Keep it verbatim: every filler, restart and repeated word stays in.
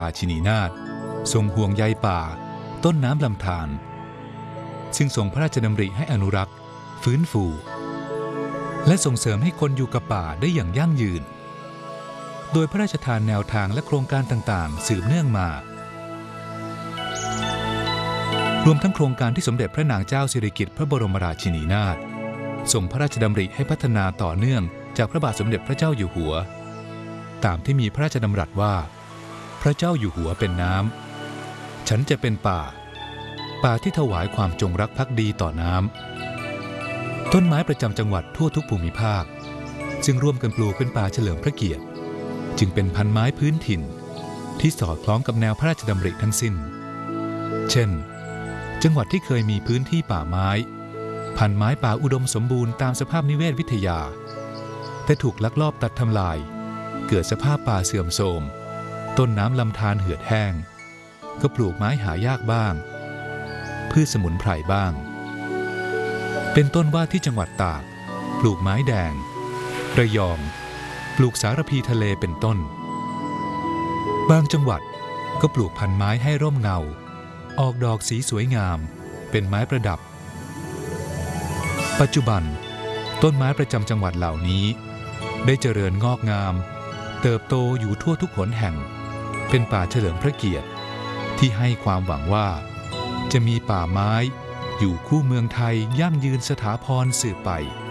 ราชินีนาถทรงห่วงใยป่าต้นน้ำลำธารซึ่งทรงพระราชดำริให้อนุรักษ์ฟื้นฟูและส่งเสริมให้คนอยู่กับป่าได้อย่างยั่งยืนโดยพระราชทานแนวทางและโครงการต่างๆสืบเนื่องมารวมทั้งโครงการที่สมเด็จพระนางเจ้าสิริกิติ์พระบรมราชินีนาถทรงพระราชดำริให้พัฒนาต่อเนื่องจากพระบาทสมเด็จพระเจ้าอยู่หัวตามที่มีพระราชดำรัสว่าพระเจ้าอยู่หัวเป็นน้ำฉันจะเป็นป่าป่าที่ถวายความจงรักภักดีต่อน้ำต้นไม้ประจำจังหวัดทั่วทุกภูมิภาคจึงร่วมกันปลูกเป็นป่าเฉลิมพระเกียรติจึงเป็นพันไม้พื้นถิ่นที่สอดคล้องกับแนวพระราชดำริทั้งสิ้นเช่นจังหวัดที่เคยมีพื้นที่ป่าไม้พันไม้ป่าอุดมสมบูรณ์ตามสภาพนิเวศวิทยาแต่ถูกลักลอบตัดทำลายเกิดสภาพป่าเสื่อมโทรมต้นน้ำลำธารเหือดแห้งก็ปลูกไม้หายากบ้างพืชสมุนไพรบ้างเป็นต้นว่าที่จังหวัดตากปลูกไม้แดงระยองปลูกสารพีทะเลเป็นต้นบางจังหวัดก็ปลูกพันไม้ให้ร่มเงาออกดอกสีสวยงามเป็นไม้ประดับปัจจุบันต้นไม้ประจำจังหวัดเหล่านี้ได้เจริญงอกงามเติบโตอยู่ทั่วทุกหนแห่งเป็นป่าเฉลิมพระเกียรติที่ให้ความหวังว่าจะมีป่าไม้อยู่คู่เมืองไทยยั่งยืนสถาพรสืบไป